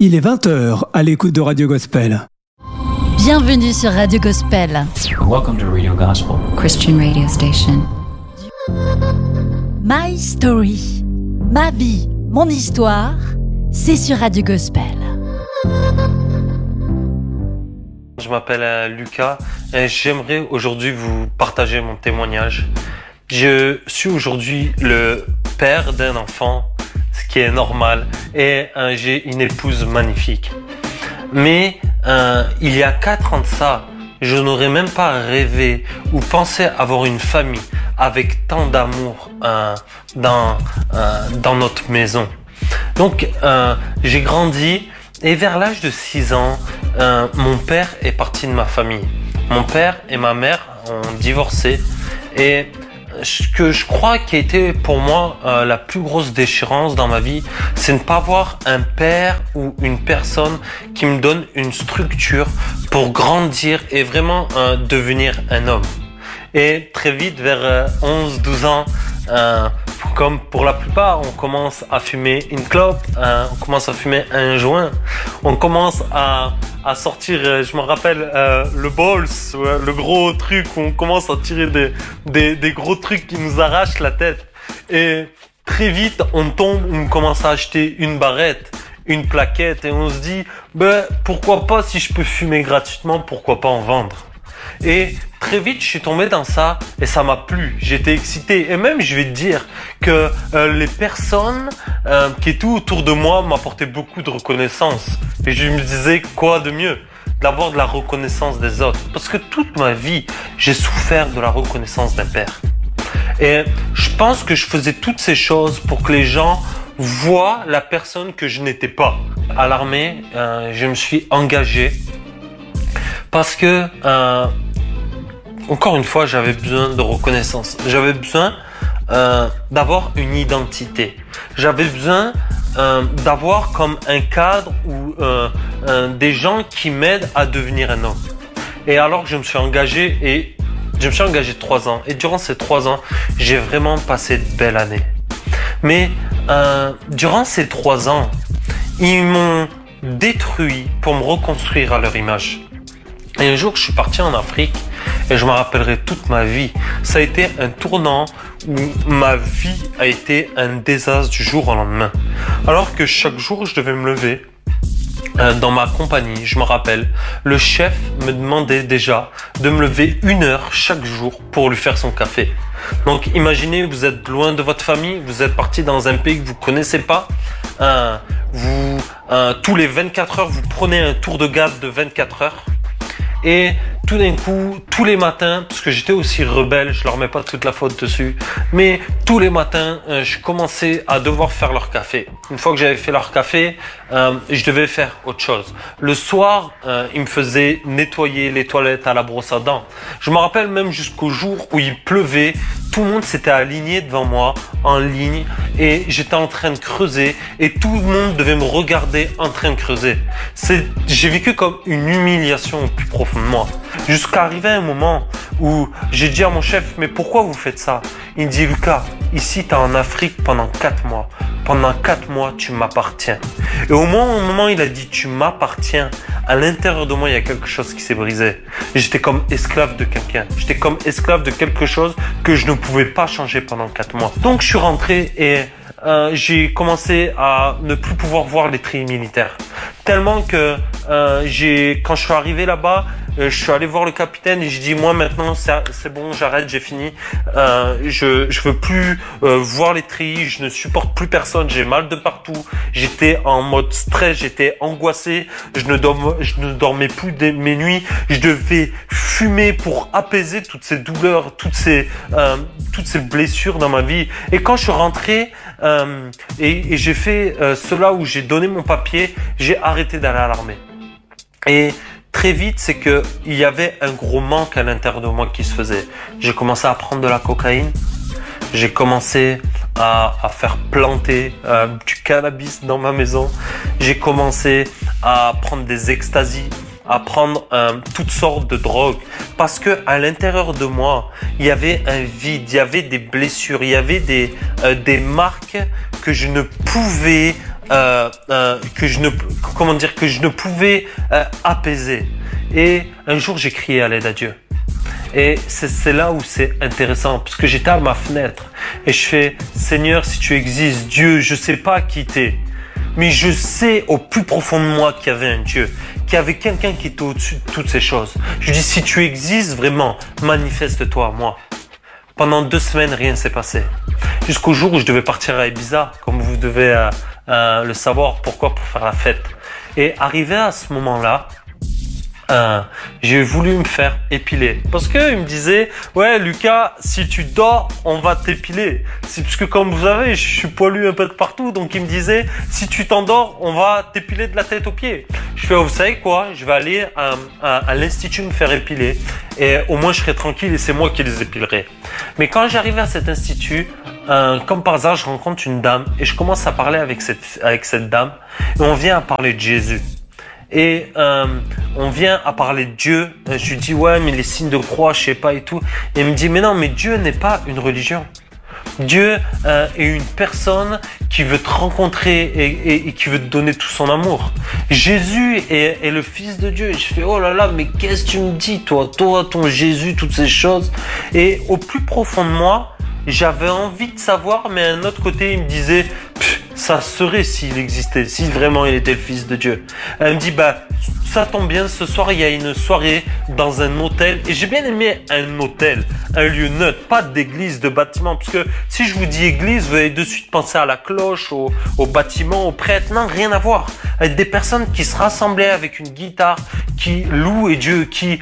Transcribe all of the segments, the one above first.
Il est 20h à l'écoute de Radio Gospel. Bienvenue sur Radio Gospel. Welcome to Radio Gospel, Christian radio station. My Story, ma vie, mon histoire, c'est sur Radio Gospel. Je m'appelle Lucas et j'aimerais aujourd'hui vous partager mon témoignage. Je suis aujourd'hui le père d'un enfant, ce qui est normal, et j'ai une épouse magnifique. Mais il y a 4 ans de ça, je n'aurais même pas rêvé ou pensé avoir une famille avec tant d'amour dans notre maison. Donc j'ai grandi et vers l'âge de 6 ans, mon père est parti de ma famille. Mon père et ma mère ont divorcé et ce que je crois qui a été pour moi la plus grosse déchirance dans ma vie, c'est ne pas avoir un père ou une personne qui me donne une structure pour grandir et vraiment devenir un homme. Et très vite, vers 11-12 ans, comme pour la plupart, on commence à fumer une clope, on commence à fumer un joint, on commence à sortir, je me rappelle, le balls, le gros truc où on commence à tirer des gros trucs qui nous arrachent la tête. Et très vite, on tombe, on commence à acheter une barrette, une plaquette, et on se dit, pourquoi pas, si je peux fumer gratuitement, pourquoi pas en vendre? Et très vite, je suis tombé dans ça et ça m'a plu. J'étais excité. Et même, je vais te dire que les personnes qui étaient autour de moi m'apportaient beaucoup de reconnaissance. Et je me disais, quoi de mieux d'avoir de la reconnaissance des autres? Parce que toute ma vie, j'ai souffert de la reconnaissance d'un père. Et je pense que je faisais toutes ces choses pour que les gens voient la personne que je n'étais pas. À l'armée, je me suis engagé parce que encore une fois, j'avais besoin de reconnaissance. J'avais besoin d'avoir une identité. J'avais besoin d'avoir comme un cadre ou des gens qui m'aident à devenir un homme. Et alors que je me suis engagé 3 ans. Et durant ces 3 ans, j'ai vraiment passé de belles années. Mais durant ces 3 ans, ils m'ont détruit pour me reconstruire à leur image. Et un jour, je suis parti en Afrique et je me rappellerai toute ma vie. Ça a été un tournant où ma vie a été un désastre du jour au lendemain. Alors que chaque jour, je devais me lever dans ma compagnie. Je me rappelle, le chef me demandait déjà de me lever 1 heure chaque jour pour lui faire son café. Donc imaginez, vous êtes loin de votre famille, vous êtes parti dans un pays que vous connaissez pas. Tous les 24 heures, vous prenez un tour de garde de 24 heures. Et tout d'un coup, tous les matins, parce que j'étais aussi rebelle, je leur mets pas toute la faute dessus, mais tous les matins, je commençais à devoir faire leur café. Une fois que j'avais fait leur café, je devais faire autre chose. Le soir, ils me faisaient nettoyer les toilettes à la brosse à dents. Je me rappelle même jusqu'au jour où il pleuvait, tout le monde s'était aligné devant moi, en ligne, et j'étais en train de creuser, et tout le monde devait me regarder en train de creuser. J'ai vécu comme une humiliation au plus profond de moi. Jusqu'à arriver à un moment où j'ai dit à mon chef, mais pourquoi vous faites ça? Il me dit, Lucas, ici t'es en Afrique pendant 4 mois. Pendant 4 mois, tu m'appartiens. Et au moment où il a dit, tu m'appartiens, à l'intérieur de moi, il y a quelque chose qui s'est brisé. J'étais comme esclave de quelqu'un. J'étais comme esclave de quelque chose que je ne pouvais pas changer pendant 4 mois. Donc je suis rentré et j'ai commencé à ne plus pouvoir voir les treillis militaires. Tellement que quand je suis arrivé là-bas, je suis allé voir le capitaine et j'ai dit, moi maintenant c'est bon, j'arrête, j'ai fini. Je veux plus voir les treillis, je ne supporte plus personne, j'ai mal de partout. J'étais en mode stress, j'étais angoissé, je ne dormais plus mes nuits. Je devais fumer pour apaiser toutes ces douleurs, toutes ces blessures dans ma vie. Et quand je suis rentré et j'ai fait cela où j'ai donné mon papier, j'ai arrêté d'aller à l'armée. Et très vite, c'est que il y avait un gros manque à l'intérieur de moi qui se faisait. J'ai commencé à prendre de la cocaïne. J'ai commencé à faire planter du cannabis dans ma maison. J'ai commencé à prendre des extasies, à prendre toutes sortes de drogues. Parce que à l'intérieur de moi, il y avait un vide, il y avait des blessures, il y avait des marques que je ne pouvais que je ne pouvais apaiser. Et un jour, j'ai crié à l'aide à Dieu. Et c'est là où c'est intéressant, parce que j'étais à ma fenêtre et je fais « Seigneur, si tu existes, Dieu, je sais pas qui t'es, mais je sais au plus profond de moi qu'il y avait un Dieu, qu'il y avait quelqu'un qui était au-dessus de toutes ces choses. Je dis, si tu existes vraiment, manifeste-toi à moi. » Pendant 2 semaines, rien ne s'est passé. Jusqu'au jour où je devais partir à Ibiza, comme vous devez le savoir. Pourquoi? Pour faire la fête. Et arrivé à ce moment-là, j'ai voulu me faire épiler. Parce qu'il me disait, ouais Lucas, si tu dors, on va t'épiler. C'est parce que comme vous savez, je suis poilu un peu de partout. Donc il me disait, si tu t'endors, on va t'épiler de la tête aux pieds. Je fais, vous savez quoi? Je vais aller à l'institut me faire épiler. Et au moins je serai tranquille et c'est moi qui les épilerai. Mais quand j'arrive à cet institut, comme par hasard, je rencontre une dame et je commence à parler avec cette dame. Et on vient à parler de Jésus. Et on vient à parler de Dieu. Je lui dis, ouais, mais les signes de croix, je sais pas et tout. Et il me dit, mais non, mais Dieu n'est pas une religion. Dieu est une personne qui veut te rencontrer et qui veut te donner tout son amour. Jésus est le Fils de Dieu. Et je fais, oh là là, mais qu'est-ce que tu me dis, toi, ton Jésus, toutes ces choses. Et au plus profond de moi, j'avais envie de savoir, mais d'un autre côté, il me disait, ça serait s'il existait, si vraiment il était le Fils de Dieu. Elle me dit, ça tombe bien, ce soir, il y a une soirée dans un hôtel. Et j'ai bien aimé un hôtel, un lieu neutre, pas d'église, de bâtiment. Parce que si je vous dis église, vous allez de suite penser à la cloche, au bâtiment, au prêtre. Non, rien à voir. Avec des personnes qui se rassemblaient avec une guitare, qui louent et Dieu, qui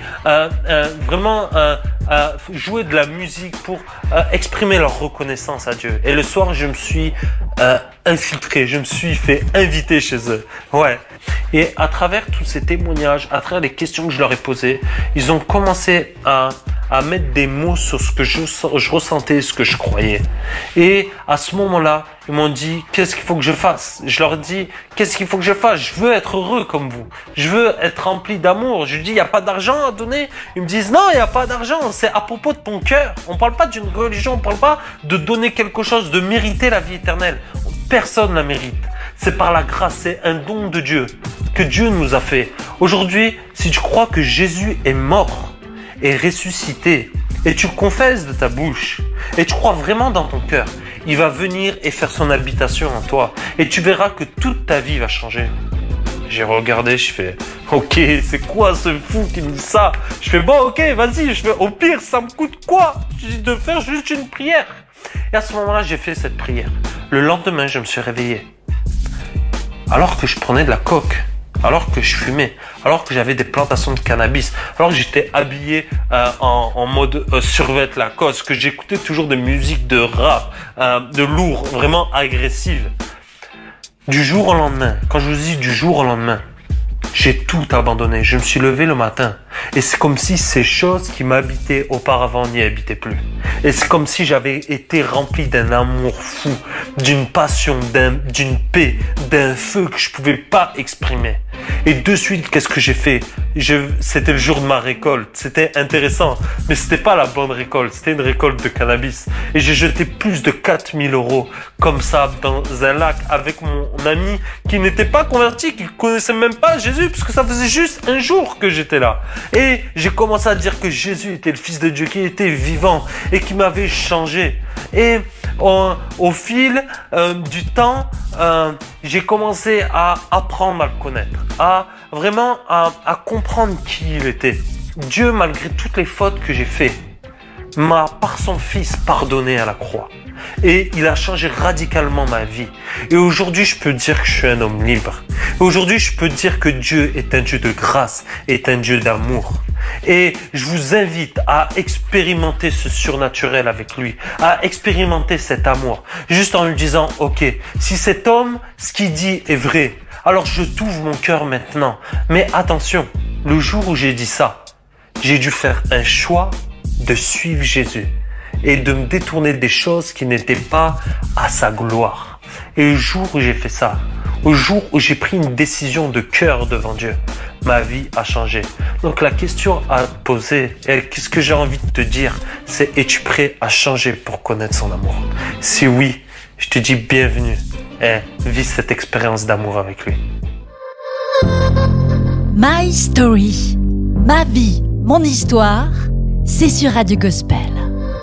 vraiment jouaient de la musique pour exprimer leur reconnaissance à Dieu. Et le soir, je me suis infiltré, je me suis fait inviter chez eux. Ouais. Et à travers tous ces témoignages, à travers les questions que je leur ai posées, ils ont commencé à mettre des mots sur ce que je ressentais, ce que je croyais. Et à ce moment-là, ils m'ont dit, qu'est-ce qu'il faut que je fasse? Je leur ai dit, qu'est-ce qu'il faut que je fasse? Je veux être heureux comme vous. Je veux être rempli d'amour. Je dis, il n'y a pas d'argent à donner. Ils me disent, non, il n'y a pas d'argent. C'est à propos de ton cœur. On ne parle pas d'une religion. On ne parle pas de donner quelque chose, de mériter la vie éternelle. Personne ne la mérite. C'est par la grâce, c'est un don de Dieu que Dieu nous a fait. Aujourd'hui, si tu crois que Jésus est mort et ressuscité, et tu le confesses de ta bouche, et tu crois vraiment dans ton cœur, il va venir et faire son habitation en toi, et tu verras que toute ta vie va changer. J'ai regardé, je fais, ok, c'est quoi ce fou qui me dit ça? Je fais, bon, ok, vas-y, je fais, au pire, ça me coûte quoi? Je dis de faire juste une prière. Et à ce moment-là, j'ai fait cette prière. Le lendemain, je me suis réveillé. Alors que je prenais de la coke, alors que je fumais, alors que j'avais des plantations de cannabis, alors que j'étais habillé en mode survêt Lacoste, que j'écoutais toujours des musiques de rap, de lourd, vraiment agressives. Du jour au lendemain, quand je vous dis du jour au lendemain, j'ai tout abandonné. Je me suis levé le matin et c'est comme si ces choses qui m'habitaient auparavant n'y habitaient plus. Et c'est comme si j'avais été rempli d'un amour fou, d'une passion, d'une paix, d'un feu que je pouvais pas exprimer. Et de suite, qu'est-ce que j'ai fait? C'était le jour de ma récolte. C'était intéressant, mais c'était pas la bonne récolte. C'était une récolte de cannabis. Et j'ai jeté plus de 4000 € comme ça dans un lac avec mon ami qui n'était pas converti, qui connaissait même pas Jésus, parce que ça faisait juste un jour que j'étais là. Et j'ai commencé à dire que Jésus était le Fils de Dieu, qui était vivant et qui m'avait changé. Et au fil du temps, j'ai commencé à apprendre à le connaître, à comprendre qui il était. Dieu, malgré toutes les fautes que j'ai faites, m'a par son Fils pardonné à la croix. Et il a changé radicalement ma vie. Et aujourd'hui, je peux dire que je suis un homme libre. Et aujourd'hui, je peux dire que Dieu est un Dieu de grâce, est un Dieu d'amour. Et je vous invite à expérimenter ce surnaturel avec lui, à expérimenter cet amour, juste en lui disant, ok, si cet homme, ce qu'il dit est vrai, alors je t'ouvre mon cœur maintenant. Mais attention, le jour où j'ai dit ça, j'ai dû faire un choix de suivre Jésus et de me détourner des choses qui n'étaient pas à sa gloire. Et le jour où j'ai fait ça, au jour où j'ai pris une décision de cœur devant Dieu, ma vie a changé. Donc la question à poser, et qu'est-ce que j'ai envie de te dire, c'est: es-tu prêt à changer pour connaître son amour? Si oui, je te dis bienvenue. Vis cette expérience d'amour avec lui. My Story. Ma vie, mon histoire, c'est sur Radio Gospel.